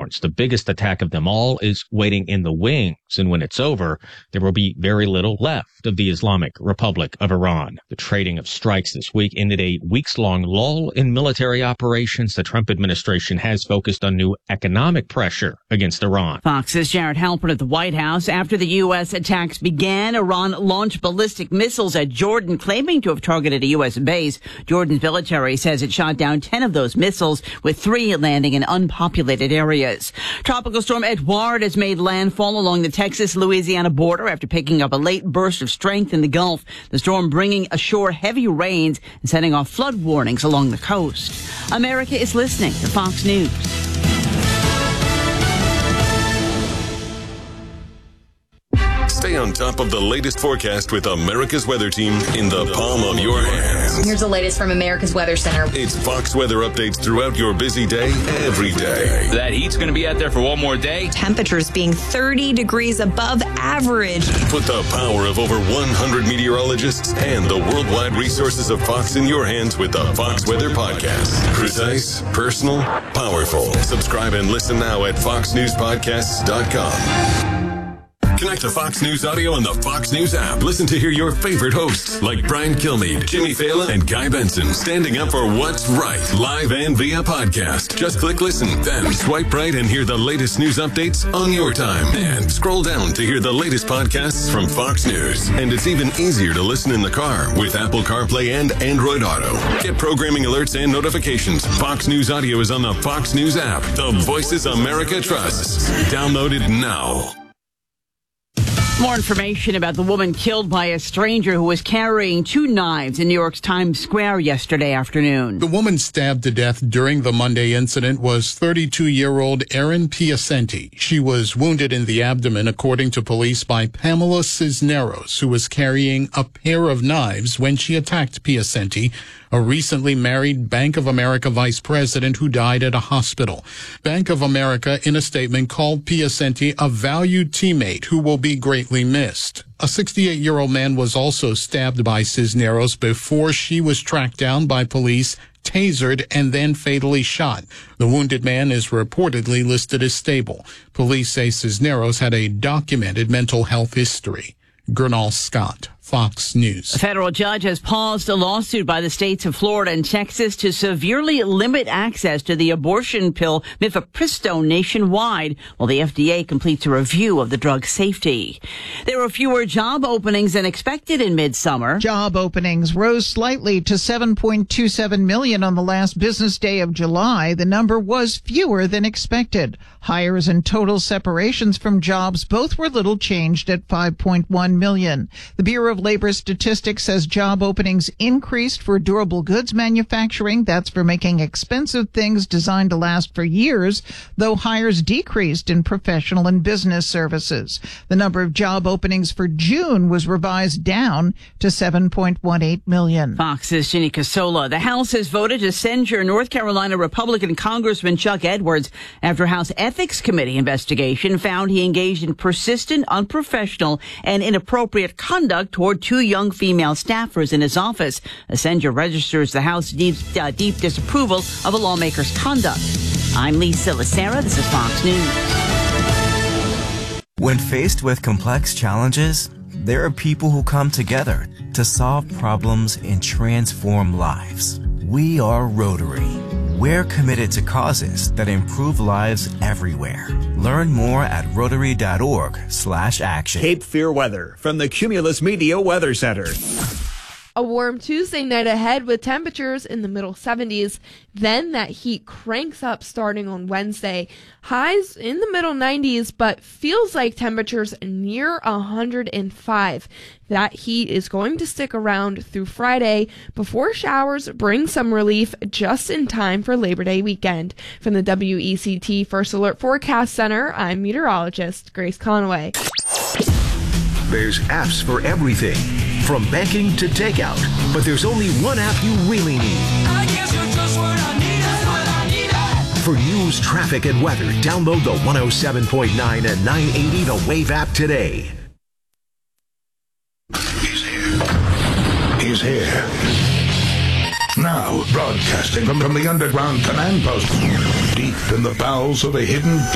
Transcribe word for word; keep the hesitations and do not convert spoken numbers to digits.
warns the biggest attack of them all is waiting in the wings, and when it's over, there will be very little left of the Islamic Republic of Iran. The trading of strikes this week ended a weeks-long lull in military operations. The Trump administration has focused on new economic pressure against Iran. Fox's Jared Halpern at the White House. After the U S attacks began, Iran launched ballistic missiles at Jordan, claiming to have targeted a U S base. Jordan's military says it shot down ten of those missiles, with three landing in unpopulated areas. Tropical storm Edouard has made landfall along the Texas-Louisiana border after picking up a late burst of strength in the Gulf. The storm bringing ashore heavy rains and setting off flood warnings along the coast. America is listening to Fox News. Stay on top of the latest forecast with America's Weather Team in the palm of your hands. Here's the latest from America's Weather Center. It's Fox weather updates throughout your busy day, every day. That heat's going to be out there for one more day. Temperatures being thirty degrees above average. Put the power of over one hundred meteorologists and the worldwide resources of Fox in your hands with the Fox Weather Podcast. Precise, personal, powerful. Subscribe and listen now at fox news podcasts dot com. Connect to Fox News Audio on the Fox News app. Listen to hear your favorite hosts like Brian Kilmeade, Jimmy Fallon, and Guy Benson standing up for what's right, live and via podcast. Just click listen, then swipe right and hear the latest news updates on your time. And scroll down to hear the latest podcasts from Fox News. And it's even easier to listen in the car with Apple CarPlay and Android Auto. Get programming alerts and notifications. Fox News Audio is on the Fox News app. The voices America trusts. Download it now. More information about the woman killed by a stranger who was carrying two knives in New York's Times Square yesterday afternoon. The woman stabbed to death during the Monday incident was thirty-two-year-old Erin Piacenti. She was wounded in the abdomen, according to police, by Pamela Cisneros, who was carrying a pair of knives when she attacked Piacenti, a recently married Bank of America vice president who died at a hospital. Bank of America, in a statement, called Piacenti a valued teammate who will be greatly missed. A sixty-eight-year-old man was also stabbed by Cisneros before she was tracked down by police, tasered, and then fatally shot. The wounded man is reportedly listed as stable. Police say Cisneros had a documented mental health history. Gernal Scott, Fox News. A federal judge has paused a lawsuit by the states of Florida and Texas to severely limit access to the abortion pill mifepristone nationwide, while the F D A completes a review of the drug's safety. There were fewer job openings than expected in midsummer. Job openings rose slightly to seven point two seven million on the last business day of July. The number was fewer than expected. Hires and total separations from jobs both were little changed at five point one million. The Bureau of Labor Statistics says job openings increased for durable goods manufacturing. That's for making expensive things designed to last for years, though hires decreased in professional and business services. The number of job openings for June was revised down to seven point one eight million. Fox's Ginny Casola. The House has voted to censure North Carolina Republican Congressman Chuck Edwards after House Ethics Committee investigation found he engaged in persistent, unprofessional, and inappropriate conduct toward two young female staffers in his office. A censure registers the House deep, uh, deep disapproval of a lawmaker's conduct. I'm Lisa Lacera. This is Fox News. When faced with complex challenges, there are people who come together to solve problems and transform lives. We are Rotary. We're committed to causes that improve lives everywhere. Learn more at rotary.org slash action. Cape Fear weather from the Cumulus Media Weather Center. A warm Tuesday night ahead with temperatures in the middle seventies. Then that heat cranks up starting on Wednesday. Highs in the middle nineties, but feels like temperatures near one hundred five. That heat is going to stick around through Friday before showers bring some relief just in time for Labor Day weekend. From the W E C T First Alert Forecast Center, I'm meteorologist Grace Conway. There's apps for everything, from banking to takeout. But there's only one app you really need. I guess you're just what I need, that's what I need. For news, traffic, and weather, download the one oh seven point nine and nine eighty The Wave app today. He's here. He's here. Now, broadcasting from, from the underground command post, deep in the bowels of a hidden